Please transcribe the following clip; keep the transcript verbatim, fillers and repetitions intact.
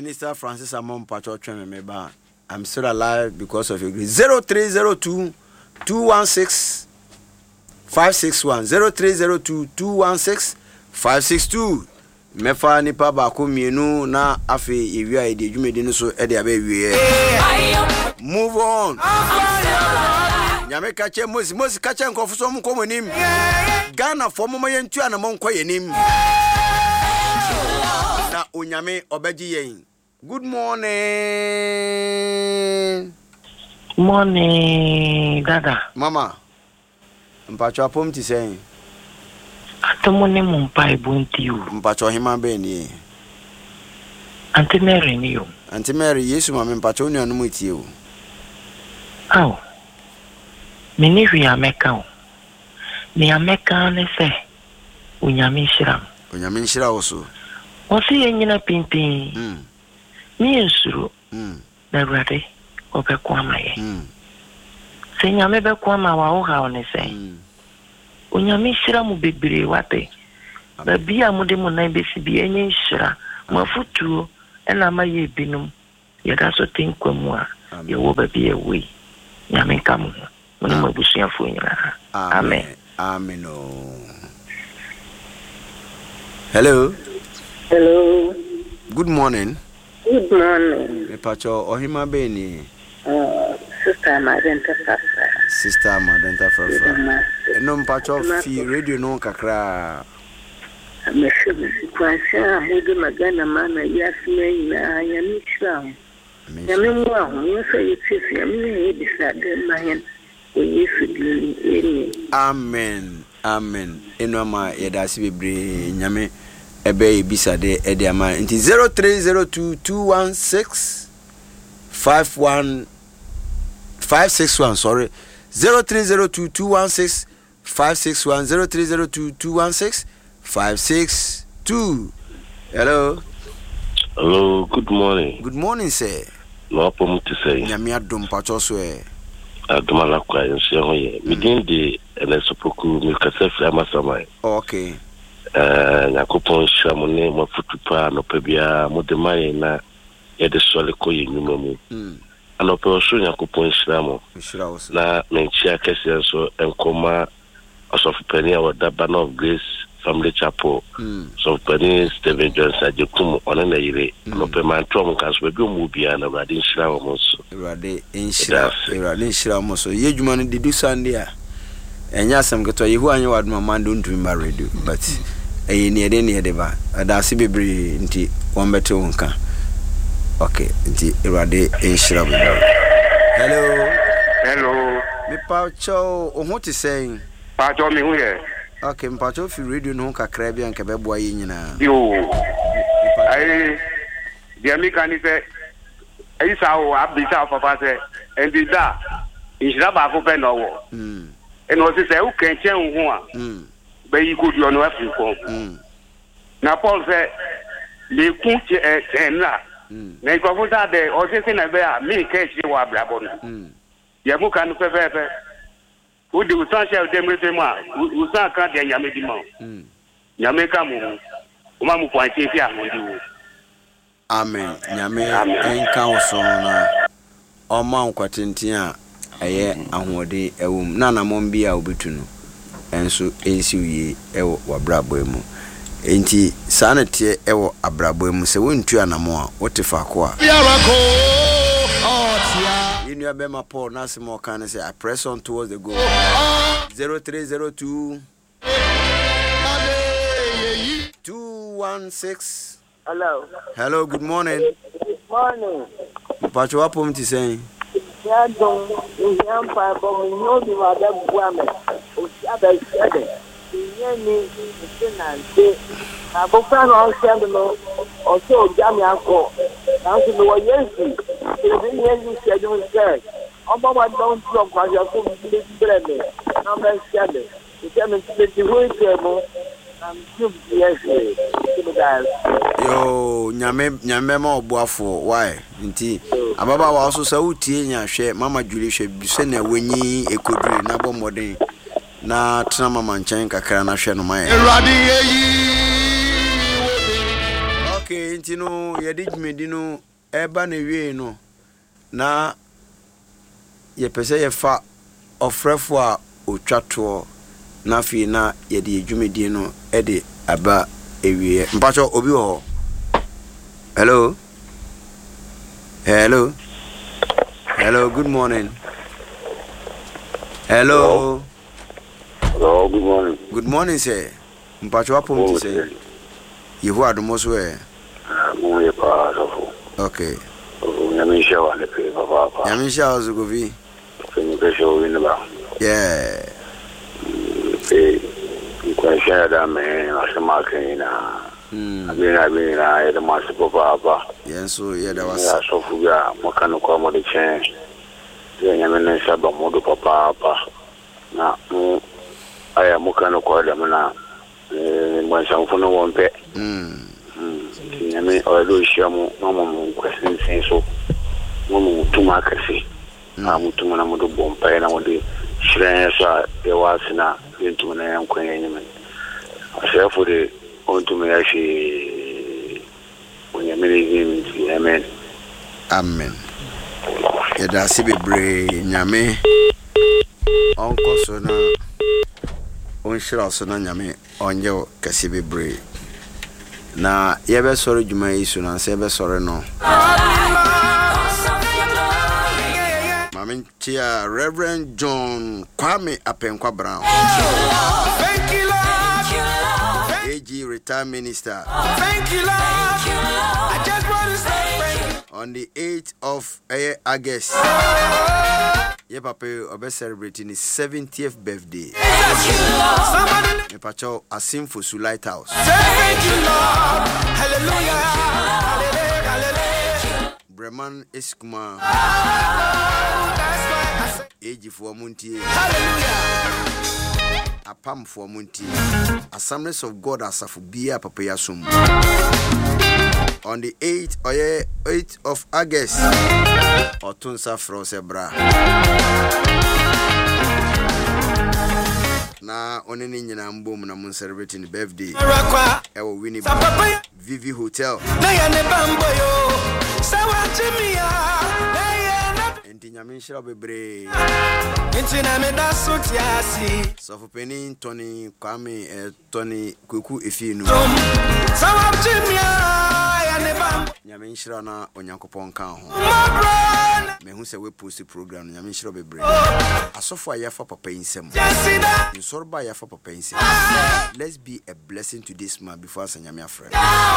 Minister Francis Amon Pacho Trememeba. I'm still alive because of your grace. zero three zero two two one six five six one zero three zero two two one six five six two. Mefa nipa baako mienu na afi ewia ede dwumedi no so ede abawie. Move on. Nyame kache Mosi Mosi kache nkofo so mo komonim. Ghana fo mo yentu ana mo nkɔ yenim. Na onyame obeji yen. Good morning. Morning, Dada. Mama. Mpacho apom ti sen. Atomone mumpai bunti you. Mpacho hima be ni. Auntie Mary ni you. Auntie Mary Yesu mama mpacho ni anu mu tie o. Aw. Mini wi ameka o. Ni ameka ne se. Unyame nhira. Unyame nhira wo so. O se yenyina pimpin. Mm. Mi ensuro. Mm. Na rade obekwa amaye. Mm. Se nyame bekwa ma wa wo ha one se. Mm. Unyame nhira mu bebre wate. Ba bia mu de mu na besi bi enye nhira. Mafutuo ena ma ye binum. Ye da so tinkwam a ye wo ba bi ewe. Nyame kam. Mo mo busuafo nyina. Amen. Amen. Oh. Hello. Hello. Good morning. Good morning. Me pacho ohima be ni. Uh, Sister Madenta Fafra. Sister Madenta Fafra. Eno mpacho fi radio no kakra. Amesema kwasha mudu magana mana yasme na yamishwa. Yamemwa hunyoso yitisi yamine yedisade mahen. Yesu dini. Amen. Amen. Eno ma yedasi bebre nyame ebe bisade ede ama nti zero three zero two two one six five one five six one sorry zero three zero two two one six five six one zero three zero two two one six five six two. Hello. Hello, good morning. Good morning, sir. No problem to say. Nyame adom pacho so e. Adom ala kwa nse ho ye. Me din de enesopoku me kase fla masamai. Okay. Eh na kupon shamune mafutupa no pebia modemai na yede sole ko yenyuma mu. Mm. Anope oso nyakupon shiramo. Shirawo. Na menchia kese so enkoma osofupani a wada Banner of Grace Family Chapel. Mm. So pani Stephen Johnson ajekum ona na yire. Anope mantrom kanso bebi omu bia na radi shirawo mo so. Radi inshira. Radi shirawo mo so. Ye juma ni didu Sunday a. Enya asem keto yehu anya waduma mando ntumi radio but eh ni ede ni ede ba adase bebre nti wombete wonka. Okay, nti Erade inshira be. Hello. Hello. Me pa cho ohu ti sen. Pa cho mi hu ye. Okay, mpa cho fi radio no kakra bia nka bebo aye nyina. Yo. Ai dia mi kan se ai sa o abisa papa se endi da inshira ba ko pe no wo. Mm. Eno se se u kenche hu a. Mm. Be yi ko dio no afi ko. Mm. Na Paul se le kun che e na. Mm. Na ko fu da de o se se na be a mi ke chi wa brabo no. Mm. Ya mu kan pe pe pe. U di usan she de mrete ma, usan kan de nyame di ma. Mm. Nyame ka mu. O ma mu kwan che fi a mo di wo. Amen. Nyame enka oso na o ma nkwatentin a eye ahode ewum na na mom bia obetu no enso ensi wie ewo wabrabo emu enti sanete ewo abrabo emu se wontu anamo a wotefa ko a you know Bema Paul Nasimo can say I press on towards the goal. zero three zero two two one six. Hello. Hello, good morning. Good morning. Pacho apom ti saying. Ya don yan pa bo mi no bi wa da bua me. O ti aba sede. Yen ni ti na nte. Na bo fa no send no. O so ja mi akọ. Na so no yensi. Ti ni yen ni se do se. Obo wa don ti o kwa ja ko mi le bre me. Na ba sede. Ti se mi ti ti ho ti mo. I'm too yes. Yo, nyame nyame ma obuafo why nti ababa wa so sa utie nya hwe mama Julie hwe bise na wenyi ekodure na bo modern na tena mama nchen kakra na hwe no mai. Okay, bebree nti no yɛde dwumedi no ɛba na wie no na yɛpɛsɛ yɛfa ɔfrɛfo a otwa toɔ na fi na yɛde dwumedi no ɛde aba ewie mpacho obi ho. Hello. Hello. Hello, good morning. Hello. Hello, good morning. Good morning, sir. Mpacho apom ti say. Yehu adomoso e. Mo ye pa so. Okay. Nyamisha wa le pe papa papa. Nyamisha ozugovi. Kwenye kesho wini ba. Yeah. Eh, kwa shaya da me asema kena. Mm. Abina abina eda masi papa papa. Yenso yeda wasa. Ya so fuga makano kwa mo de chen. Ya nyamene saba modo papa papa. Na mu aya mukano kwa da mana eh mwansa mfuno wompe. Mm. Mm. Nyame odo shiamu mama mu kwasinsin so. Mama mutuma akase. Na mutuma na modo bompa na modo shiranya sa ya wasina yentuma na yankwan nyame. Asefo de ontuma ya shi onyamene yin amen. Amen. Yeda sibebre nyame onko so na onshira so na nyame onye kase bebre na yebe soro djuma yisu na se be soro no Mama Chia Reverend John Kwame Apenkwa Brown. Thank you, Lord. A G retired minister. Thank you, Lord. I just want to say on the eighth of August. Yeah, Papa, I'll celebrating his seventieth birthday. Me pacho asim for Su Lighthouse. Thank you, Lord. Hallelujah. Hallelujah. Breman Eskuma. Age for Munti. Hallelujah. Apam for Munti. Assemblies of God Asafu Bia Papayasum. On the eighth or eighth of August. Otunsa Frosebra. Na onene nyina mbom na mun celebrating birthday. E wo wini Vivi Hotel. Na ya ne bambo yo. Sawa chimia. Enti nyame shira bebre. Enti na me da sotiasi. So for penny Tony Kwame eh, Tony Kuku Efinu. Sawa chimia ya ne bambo. Nyame shira na onyankopon kan ho. Me hu se we post program nyame shira bebre. Asofo ayafa papa insem. Insorba ayafa papa insem. Let's be a blessing to this man before Sanyame afre.